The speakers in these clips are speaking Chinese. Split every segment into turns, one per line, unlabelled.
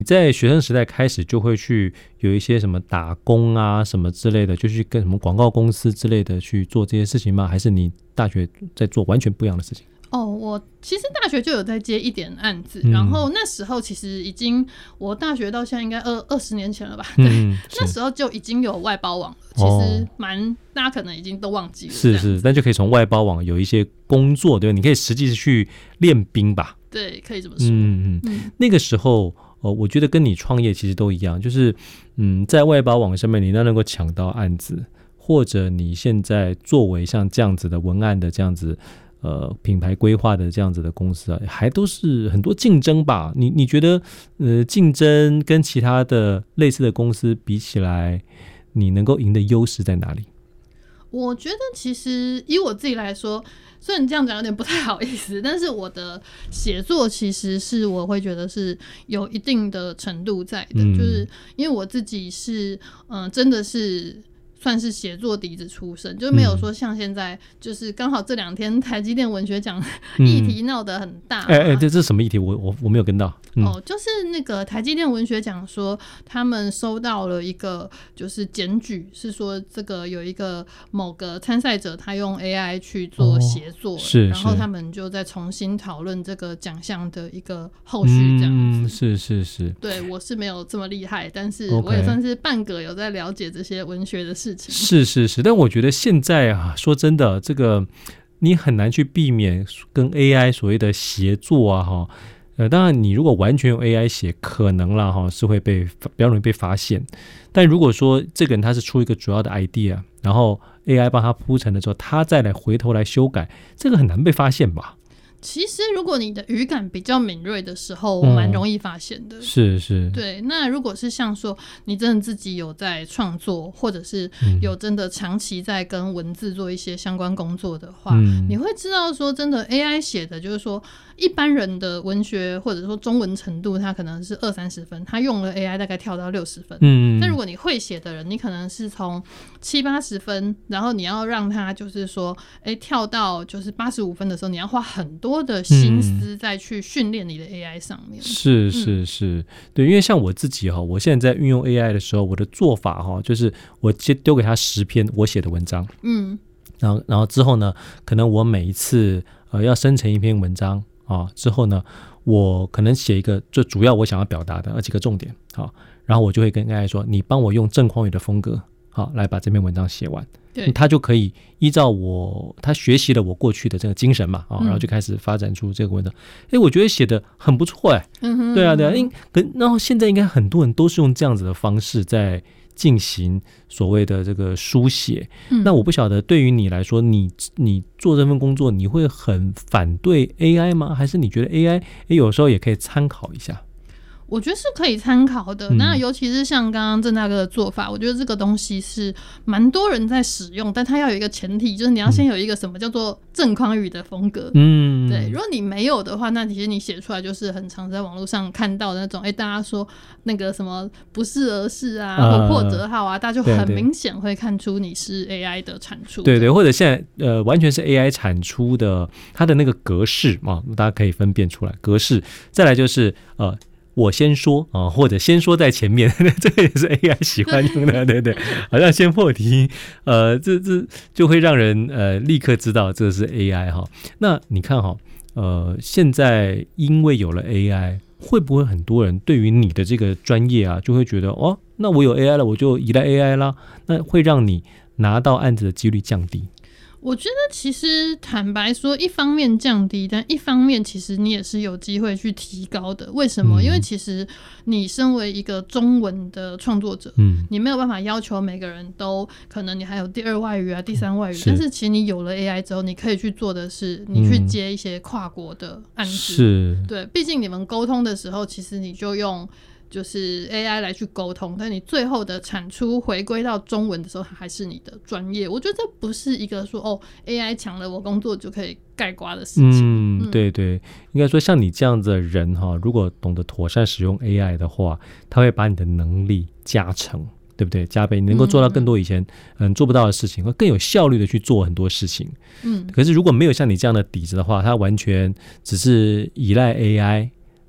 你在学生时代开始就会去有一些什么打工啊什么之类的，就去跟什么广告公司之类的去做这些事情吗？还是你大学在做完全不一样的事情？
我其实大学就有在接一点案子，然后那时候其实已经，我大学到现在应该20年前了吧？对，那时候就已经有外包网了，其实大家可能已经都忘记了。
是，但就可以从外包网有一些工作，对吧？你可以实际去练兵吧？
对，可以这么说。
那个时候。我觉得跟你创业其实都一样，就是在外包网上面你能够抢到案子，或者你现在作为像这样子的文案的这样子品牌规划的这样子的公司啊，还都是很多竞争吧？你觉得竞争跟其他的类似的公司比起来，你能够赢的优势在哪里？
我觉得其实以我自己来说，虽然这样讲有点不太好意思，但是我的写作其实是我会觉得是有一定的程度在的，就是因为我自己是真的是算是写作底子出身，就没有说像现在就是刚好这2天台积电文学奖议题闹得很大。
这是什么议题？我没有跟到。
就是那个台积电文学奖说他们收到了一个就是检举，是说这个有一个某个参赛者他用 AI 去做写作，然后他们就再重新讨论这个奖项的一个后续这样子。
是。
对，我是没有这么厉害，但是我也算是半个有在了解这些文学的事情。
是，但我觉得现在啊，说真的，这个你很难去避免跟 AI 所谓的协作啊，当然你如果完全用 AI 写，可能啦是会比较容易被发现。但如果说这个人他是出一个主要的 idea， 然后 AI 帮他铺陈了之后，他再来回头来修改，这个很难被发现吧？
其实如果你的语感比较敏锐的时候，蛮容易发现的。
是。
对，那如果是像说你真的自己有在创作，或者是有真的长期在跟文字做一些相关工作的话，你会知道说真的 AI 写的就是说一般人的文学或者说中文程度他可能是20-30分，他用了 AI 大概跳到60分。但如果你会写的人，你可能是从70-80分，然后你要让他就是说跳到就是85分的时候，你要花很多的心思再去训练你的 AI 上面。
是，对，因为像我自己我现在在运用 AI 的时候，我的做法就是我丢给他10篇我写的文章，然后之后呢，可能我每一次要生成一篇文章之后呢，我可能写一个最主要我想要表达的几个重点，然后我就会跟 AI 说，你帮我用郑匡宇的风格来把这篇文章写完。他就可以依照他学习了我过去的这个精神嘛，然后就开始发展出这个文章。我觉得写得很不错对啊，然后现在应该很多人都是用这样子的方式在进行所谓的这个书写。那我不晓得对于你来说，你做这份工作，你会很反对 AI 吗？还是你觉得 AI 有时候也可以参考一下？
我觉得是可以参考的，那尤其是像刚刚郑大哥的做法，我觉得这个东西是蛮多人在使用，但它要有一个前提，就是你要先有一个什么叫做郑匡宇的风格。对，如果你没有的话，那其实你写出来就是很常在网络上看到的那种，大家说那个什么不是而是啊，或破折号啊，大家就很明显会看出你是 AI 的产出。
对，或者现在完全是 AI 产出的，它的那个格式大家可以分辨出来格式。再来就是我先说或者先说在前面，这个也是 AI 喜欢用的，对，好像先破题，这就会让人立刻知道这是 AI 那你看现在因为有了 AI， 会不会很多人对于你的这个专业就会觉得那我有 AI 了，我就依赖 AI 啦，那会让你拿到案子的几率降低？
我觉得其实坦白说，一方面降低，但一方面其实你也是有机会去提高的。为什么？因为其实你身为一个中文的创作者，你没有办法要求每个人都可能你还有第2外语第3外语，但是其实你有了 AI 之后，你可以去做的是你去接一些跨国的案子。对，毕竟你们沟通的时候，其实你就用就是 AI 来去沟通，但你最后的产出回归到中文的时候，它还是你的专业。我觉得这不是一个说AI 抢了我工作就可以概括的事情。
对，应该说像你这样子的人如果懂得妥善使用 AI 的话，它会把你的能力加成，对不对？加倍，你能够做到更多以前做不到的事情，会更有效率的去做很多事情。可是如果没有像你这样的底子的话，它完全只是依赖 AI，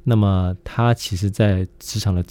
那么他其实在职场的